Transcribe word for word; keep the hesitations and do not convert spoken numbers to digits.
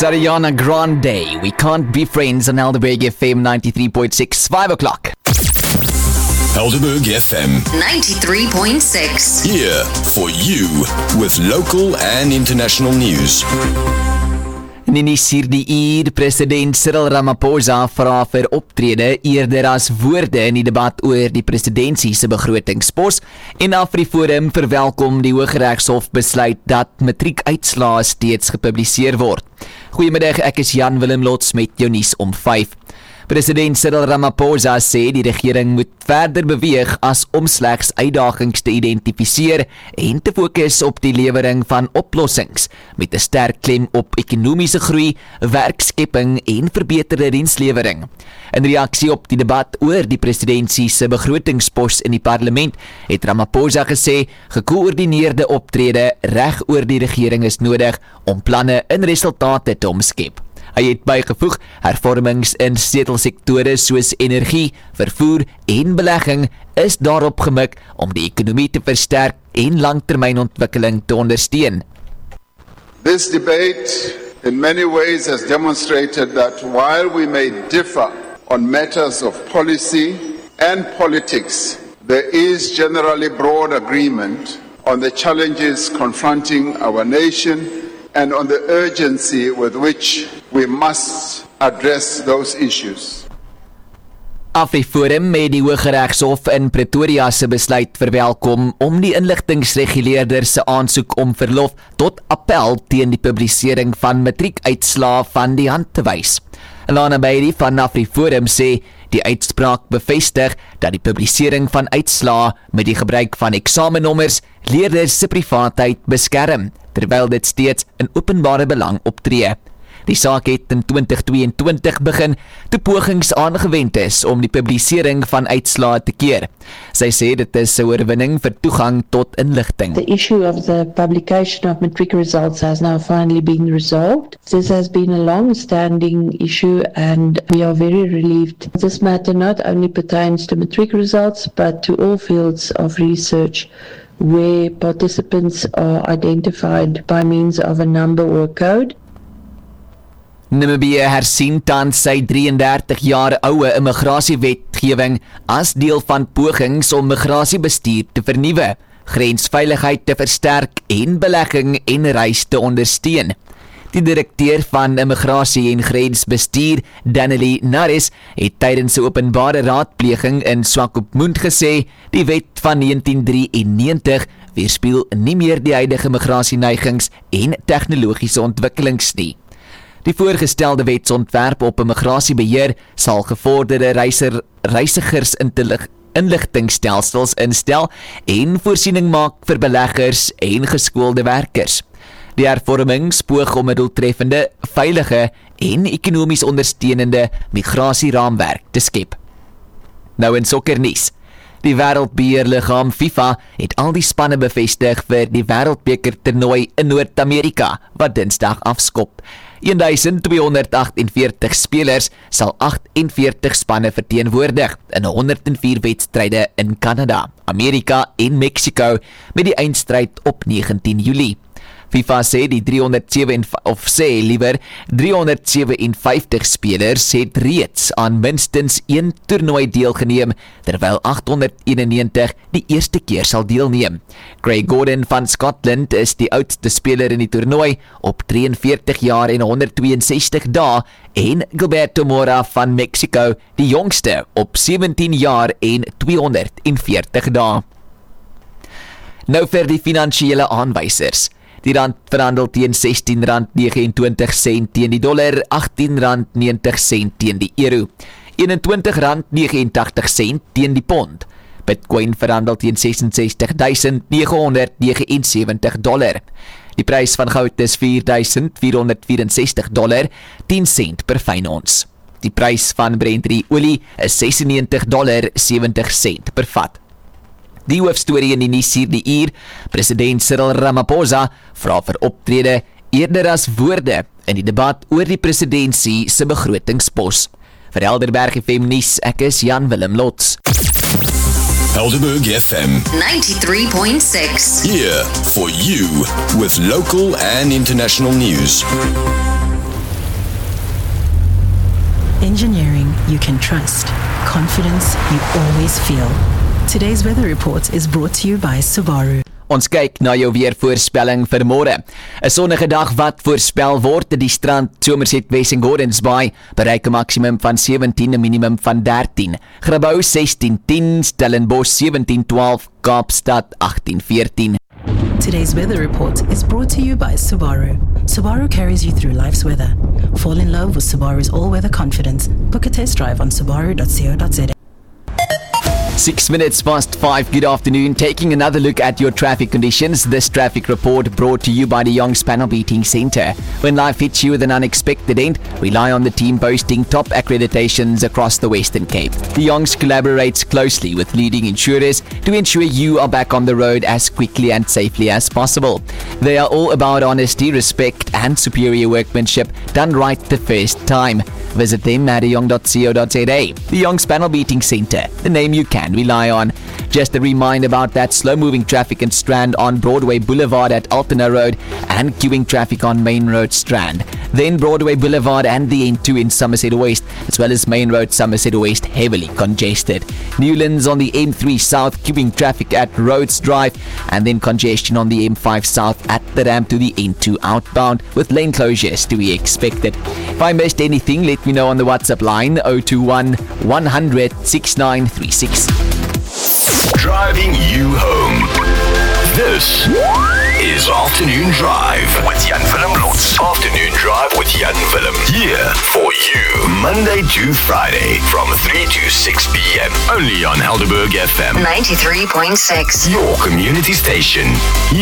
Ariana Grande. We can't be friends on Helderberg F M ninety-three point six, five o'clock. Helderberg F M ninety-three point six. Here for you with local and international news. In die hierdie uur, president Cyril Ramaphosa vra vir optrede eerder as woorde in die debat oor die presidentsie se begrotingspos en AfriForum verwelkom die Hooggeregshof besluit dat matriekuitslae steeds gepubliseer word. Goeiemiddag, ek is Jan Willem Lots met jou nuus om vyf. President Cyril Ramaphosa sê die regering moet verder beweeg as om slegs uitdagings te identifiseer en te fokus op die lewering van oplossings met 'n sterk klem op ekonomiese groei, werkskepping en verbeterde dienslewering. In reaksie op die debat oor die presidentsie se begrotingspos in die parlement het Ramaphosa gesê gekoördineerde optrede reg oor die regering is nodig om planne in resultate te omskep. Hy het bygevoeg, hervormings in sleutelsektore soos energie, vervoer en belegging is daarop gemik om die ekonomie te versterk en langtermynontwikkeling te ondersteun. This debate in many ways has demonstrated that while we may differ on matters of policy and politics, there is generally broad agreement on the challenges confronting our nation and on the urgency with which we must address those issues. AfriForum het die Hooggeregshof in Pretoria se besluit verwelkom om die inligtingsreguleerder se aansoek om verlof tot appel teen die publisering van matriekuitslae van die hand te wys. Alana Bailey van AfriForum sê die uitspraak bevestig dat die publisering van uitslae met die gebruik van eksamenommers leerders se privaatheid beskerm, terwyl dit steeds in openbare belang optree. Die saak het in twintig tweeëntwintig begin toe pogings aangewend is om die publisering van uitslae te keer. Sy sê dit is 'n oorwinning vir toegang tot inligting. The issue of the publication of matric results has now finally been resolved. This has been a long-standing issue and we are very relieved. This matter not only pertains to matric results but to all fields of research where participants are identified by means of a number or a code. Namibië hersien tans sy drieëndertig jaar oue immigrasiewetgewing as deel van pogings om migrasiebestuur te vernuwe, grensveiligheid te versterk en belegging en reis te ondersteun. Die direkteur van Immigrasie en Grensbestuur, Danelly Naris, het tydens 'n openbare raadpleging in Swakopmund gesê die wet van negentien drieënnegentig weerspieël nie meer die huidige migrasieneigings en tegnologiese ontwikkelings nie. Die voorgestelde wetsontwerp op immigrasiebeheer sal gevorderde reiser, reisigers inligtingstelsels instel en voorsiening maak vir beleggers en geskoolde werkers. Die hervormings poog om 'n doeltreffende, veilige en ekonomies ondersteunende migrasieraamwerk te skep. Nou in sokkernuus. Die wêreldbeheerliggaam FIFA het al die spanne bevestig vir die wêreldbeker toernooi in Noord-Amerika wat Dinsdag afskop. twaalf tweehonderdagtenveertig spelers sal agtenveertig spanne verteenwoordig in honderd en vier wedstryde in Kanada, Amerika en Mexico met die eindstryd op negentien Julie. FIFA sê die driehonderdsewenvyftig of sê liewer driehonderdsewenvyftig spelers het reeds aan minstens een toernooi deelgeneem, terwyl agthonderdeenennegentig die eerste keer sal deelneem. Craig Gordon van Scotland is die oudste speler in die toernooi op drieënveertig jaar en honderdtweeënsestig dae en Gilberto Mora van Mexico die jongste op sewentien jaar en tweehonderdveertig dae. Nou vir die finansiële aanwysers. Die rand verhandel teen sestien rand negenentwintig sent teen die dollar, agttien rand negentig sent teen die euro, eenentwintig rand negenentagtig sent teen die pond. Bitcoin verhandel teen ses ses ses duisend nege honderd negenensewentig dollar. Die prys van goud is vier duisend vier honderd vyf dollar, tien sent per fyn ons. Die prys van Brent olie is sesennegentig dollar sewentig sent per vat. Die hoofstorie in die nuus hierdie uur, president Cyril Ramaphosa vra vir optrede eerder as woorde in die debat oor die presidentsie se begrotingspos. Vir Helderberg F M nuus, ek is Jan Willem Lots. Helderberg F M ninety-three point six. Here for you with local and international news. Engineering you can trust. Confidence you always feel. Today's weather report is brought to you by Subaru. Ons kyk na jou weervoorspelling vir môre. 'n Sonnige dag wat voorspel word in die strand Somerset West en Gordons Bay bereik 'n maksimum van sewentien en minimum van dertien. Grabouw sestien tien, Stellenbosch sewentien twaalf, Kaapstad agttien veertien. Today's weather report is brought to you by Subaru. Subaru carries you through life's weather. Fall in love with Subaru's all-weather confidence. Book a test drive on subaru dot co dot za. Six minutes past five, good afternoon. Taking another look at your traffic conditions. This traffic report brought to you by the Young's Panel Beating Centre. When life hits you with an unexpected end, rely on the team boasting top accreditations across the Western Cape. The Young's collaborates closely with leading insurers to ensure you are back on the road as quickly and safely as possible. They are all about honesty, respect and superior workmanship done right the first time. Visit them at young dot co dot za. The Young's Panel Beating Centre, the name you can rely on. Just a reminder about that slow-moving traffic and Strand on Broadway Boulevard at Altona Road and queuing traffic on Main Road Strand. Then Broadway Boulevard and the N two in Somerset West, as well as Main Road Somerset West heavily congested. Newlands on the M three South queuing traffic at Rhodes Drive, and then congestion on the M five South at the ramp to the N two outbound with lane closures to be expected. If I missed anything, let me know on the WhatsApp line zero two one, one hundred, sixty-nine thirty-six. Driving you home. This is Afternoon Drive with Jan Willem Lotz. Afternoon Drive with Jan Willem. Here for you, Monday to Friday from three to six p.m. Only on Helderberg F M. ninety-three point six. Your community station.